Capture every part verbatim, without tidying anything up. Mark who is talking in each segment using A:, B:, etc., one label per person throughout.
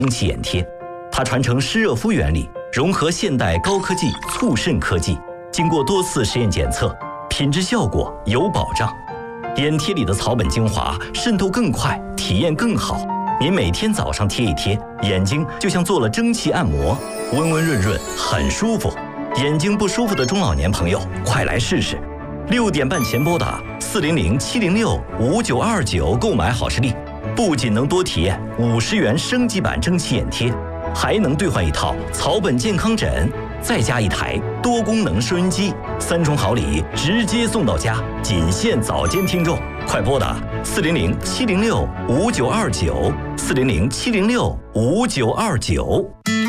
A: 蒸汽眼贴，它传承湿热敷原理，融合现代高科技促渗科技，经过多次实验检测，品质效果有保障。眼贴里的草本精华渗透更快，体验更好。您每天早上贴一贴，眼睛就像做了蒸汽按摩，温温润润，很舒服。眼睛不舒服的中老年朋友，快来试试。六点半前拨打四零零七零六五九二九购买好视力，不仅能多体验五十元升级版蒸汽眼贴，还能兑换一套草本健康枕，再加一台多功能收音机，三重好礼直接送到家，仅限早间听众，快拨打四零零七零六五九二九四零零七零六五九二九。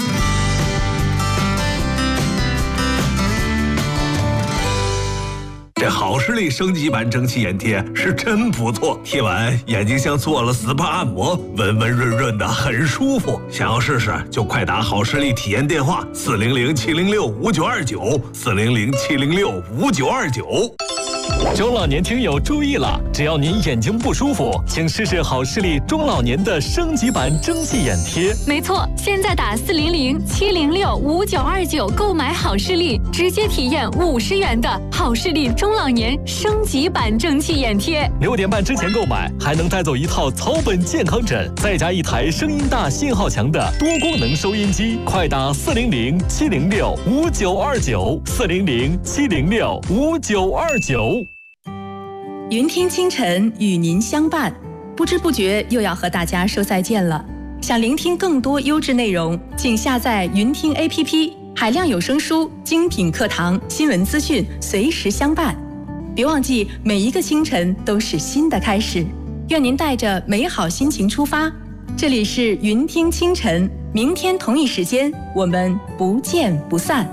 B: 这好视力升级版蒸汽眼贴是真不错，贴完眼睛像做了 S P A 按摩，温温润润的，很舒服。想要试试就快打好视力体验电话四零零七零六五九二九四零零七零六五九二九。
C: 中老年听友注意了，只要您眼睛不舒服，请试试好视力中老年的升级版蒸汽眼贴。
D: 没错，现在打四零零七零六五九二九购买好视力，直接体验五十元的好视力中老年升级版蒸汽眼贴。
C: 六点半之前购买，还能带走一套草本健康枕，再加一台声音大、信号强的多功能收音机。快打四零零七零六五九二九四零零七零六五九二九。
E: 云听清晨与您相伴，不知不觉又要和大家说再见了。想聆听更多优质内容，请下载云听 A P P， 海量有声书、精品课堂、新闻资讯随时相伴。别忘记，每一个清晨都是新的开始。愿您带着美好心情出发。这里是云听清晨，明天同一时间我们不见不散。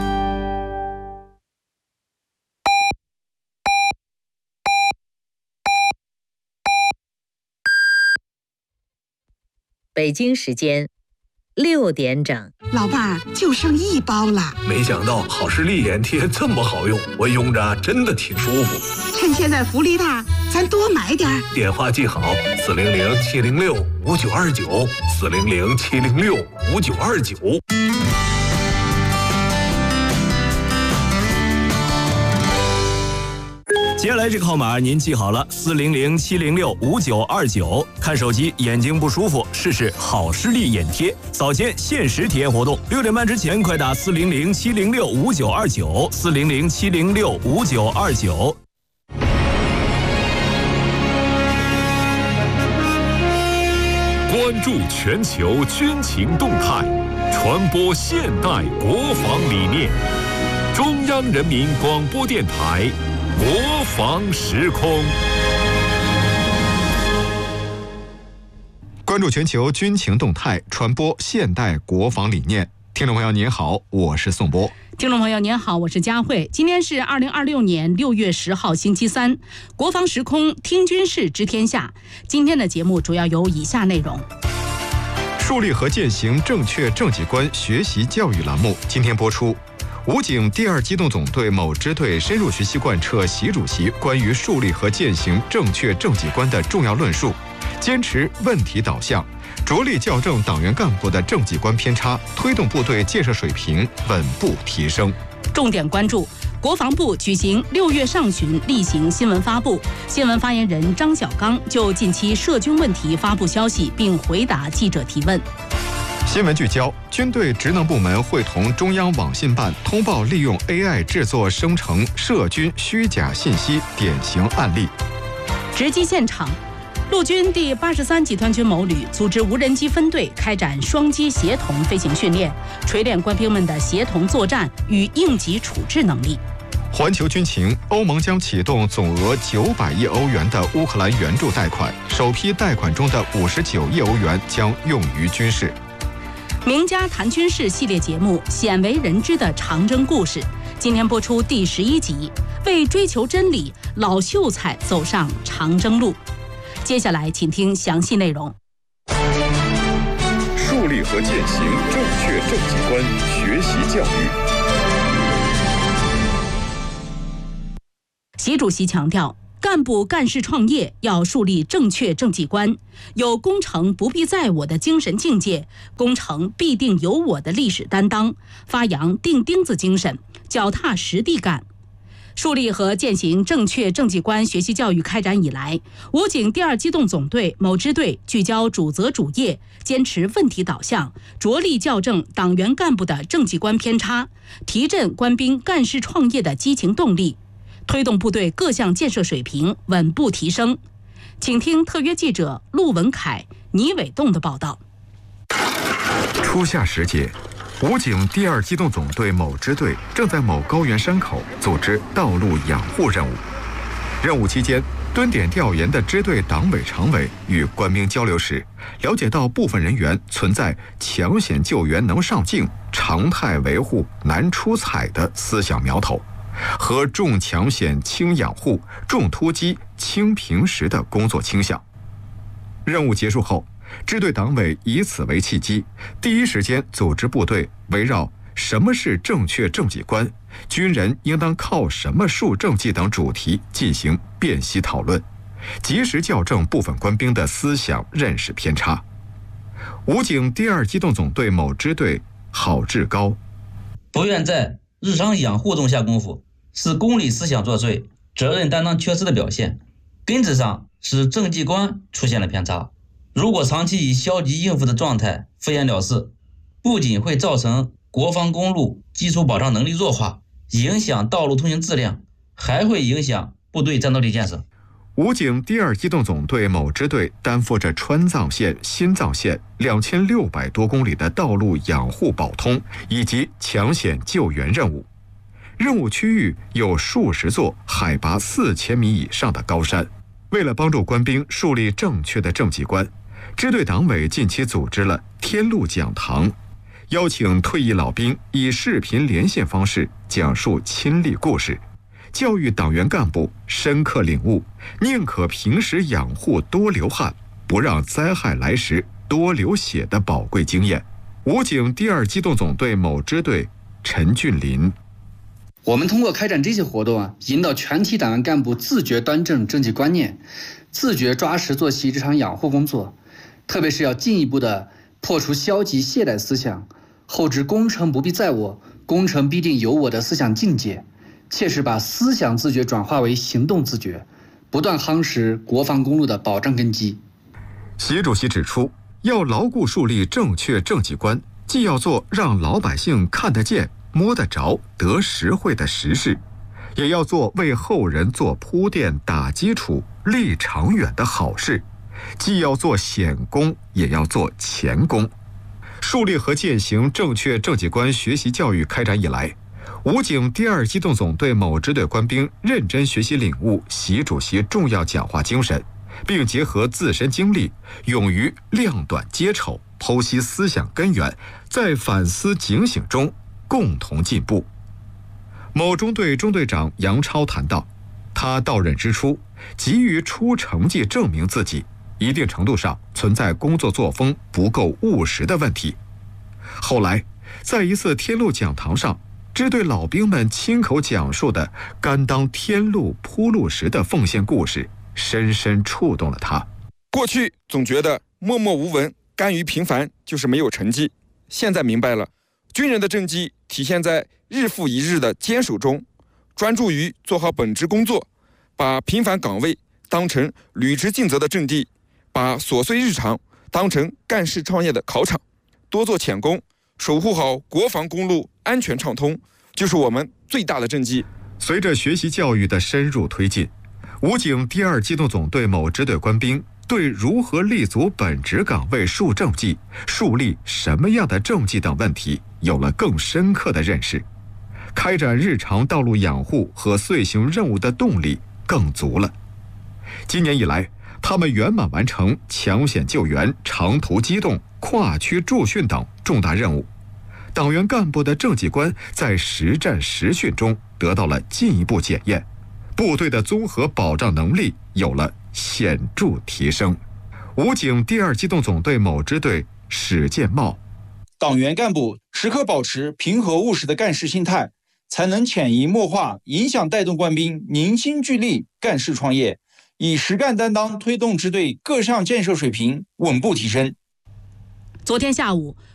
F: 北京时间六点整，
G: 老伴儿就剩一包了。
B: 没想到好视力眼贴这么好用，我用着真的挺舒服。
G: 趁现在福利大，咱多买点儿。
B: 电话记好：四零零七零六五九二九，四零零七零六五九二九。
H: 接下来这个号码您记好了，四零零七零六五九二九。看手机眼睛不舒服，试试好视力眼贴，早间限时体验活动，六点半之前快打四零零七零六五九二九，四零零七零六五九二九。
I: 关注全球军情动态，传播现代国防理念。中央人民广播电台国防时空。
J: 关注全球军情动态，传播现代国防理念。听众朋友您好，我是宋波。
K: 听众朋友您好，我是佳慧。今天是二零二六年六月十号星期三，国防时空听军事知天下。今天的节目主要有以下内容：
J: 树立和践行正确政绩观学习教育栏目今天播出。武警第二机动总队某支队深入学习贯彻习主席关于树立和践行正确政绩观的重要论述，坚持问题导向，着力校正党员干部的政绩观偏差，推动部队建设水平稳步提升。
K: 重点关注：国防部举行六月上旬例行新闻发布，新闻发言人张小刚就近期涉军问题发布消息，并回答记者提问。
J: 新闻聚焦：军队职能部门会同中央网信办通报利用 A I 制作生成涉军虚假信息典型案例。
K: 直击现场，陆军第八十三集团军某旅组织无人机分队开展双机协同飞行训练，锤炼官兵们的协同作战与应急处置能力。
J: 环球军情：欧盟将启动总额九百亿欧元的乌克兰援助贷款，首批贷款中的五十九亿欧元将用于军事。
K: 名家谈军事系列节目《鲜为人知的长征故事》今天播出第十一集，为追求真理，老秀才走上长征路。接下来请听详细内容。
J: 树立和践行正确政绩观学习教育。
K: 习主席强调， 干部干事创业要树立正确政绩观，有功成不必在我的精神境界，功成必定有我的历史担当，发扬钉钉子精神，脚踏实地干。树立和践行正确政绩观学习教育开展以来，武警第二机动总队某支队聚焦主责主业，坚持问题导向，着力校正党员干部的政绩观偏差，提振官兵干事创业的激情动力，推动部队各项建设水平稳步提升。请听特约记者陆文凯、倪伟栋的报道。
J: 初夏时节，武警第二机动总队某支队正在某高原山口组织道路养护任务。任务期间，蹲点调研的支队党委常委与官兵交流时，了解到部分人员存在抢险救援能上镜、常态维护难出彩的思想苗头，和重抢险轻养护、重突击轻平时的工作倾向。任务结束后，支队党委以此为契机，第一时间组织部队围绕什么是正确政绩观、军人应当靠什么树政绩等主题进行辨析讨论，及时校正部分官兵的思想认识偏差。武警第二机动总队某支队郝志高：
L: 不愿在日常养护中下功夫，是公理思想作祟、责任担当缺失的表现，根子上是政绩观出现了偏差。如果长期以消极应付的状态敷衍了事，不仅会造成国防公路基础保障能力弱化，影响道路通行质量，还会影响部队战斗力建设。
J: 武警第二机动总队某支队担负着川藏线、新藏线两千六百多公里的道路养护保通以及抢险救援任务。任务区域有数十座海拔四千米以上的高山。为了帮助官兵树立正确的政绩观，支队党委近期组织了天路讲堂，邀请退役老兵以视频连线方式讲述亲历故事，教育党员干部深刻领悟宁可平时养护多流汗，不让灾害来时多流血的宝贵经验。武警第二机动总队某支队陈俊林：
M: 我们通过开展这些活动啊，引导全体党员干部自觉端正政绩观念，自觉抓实做起日常养护工作，特别是要进一步的破除消极懈怠思想，厚植功成不必在我，功成必定有我的思想境界，切实把思想自觉转化为行动自觉，不断夯实国防公路的保障根基。
J: 习主席指出，要牢固树立正确政绩观，既要做让老百姓看得见、摸得着、得实惠的实事，也要做为后人做铺垫、打基础、立长远的好事，既要做显功，也要做前功。树立和践行正确政绩观学习教育开展以来，武警第二机动总队某支队官兵认真学习领悟习主席重要讲话精神，并结合自身经历，勇于量短接丑，剖析思想根源，在反思警醒中共同进步。某中队中队长杨超谈到，他到任之初急于出成绩证明自己，一定程度上存在工作作风不够务实的问题。后来在一次天路讲堂上，支队老兵们亲口讲述的甘当天路铺路时的奉献故事，深深触动了他。
N: 过去总觉得默默无闻、甘于平凡就是没有成绩，现在明白了，军人的政绩体现在日复一日的坚守中，专注于做好本职工作，把平凡岗位当成履职尽责的阵地，把琐碎日常当成干事创业的考场，多做浅工，守护好国防公路安全畅通，就是我们最大的政绩。
J: 随着学习教育的深入推进，武警第二机动总队某支队官兵对如何立足本职岗位树政绩、树立什么样的政绩等问题有了更深刻的认识，开展日常道路养护和遂行任务的动力更足了。今年以来，他们圆满完成抢险救援、长途机动、跨区驻训等重大任务，党员干部的政绩观在实战实训中得到了进一步检验，部队的综合保障能力有了显著提升。武警第二机动总队某支队史建茂：
O: 党员干部时刻保持平和务实的干事心态， 才能潜移默化影响带动官兵凝心聚力干事创业，以实干担当推动支队各项建设水平稳步提升。
K: 昨天下午，